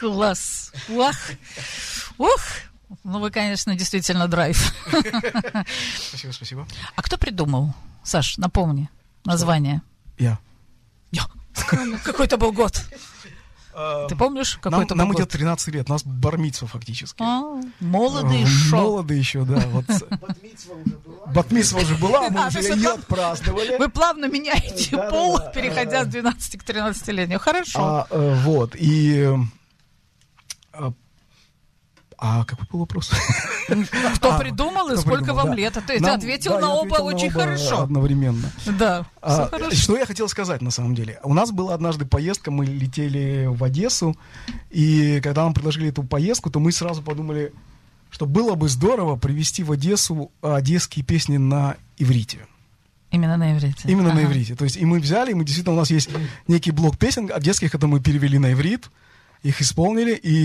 Класс. Ух. Ну, вы, конечно, действительно драйв. Спасибо. А кто придумал? Саш, напомни название. Я. Какой-то был год. Ты помнишь, какой-то был Нам год? идет 13 лет, у нас бар-мицва фактически. Молодый шо. Молодый еще, да. Бат-мицва уже была, мы уже ее отпраздновали. Вы плавно меняете пол, переходя с 12 к 13-летнему. Хорошо. Вот, и... какой был вопрос? Кто придумал и сколько вам лет? Ты ответил на оба очень хорошо. Одновременно. Да, все хорошо. Что я хотел сказать на самом деле? У нас была однажды поездка, мы летели в Одессу, и когда нам предложили эту поездку, то мы сразу подумали, что было бы здорово привезти в Одессу одесские песни на иврите. Именно на иврите. Именно на иврите. То есть и мы взяли, действительно у нас есть некий блок песен одесских, это мы перевели на иврит, их исполнили, и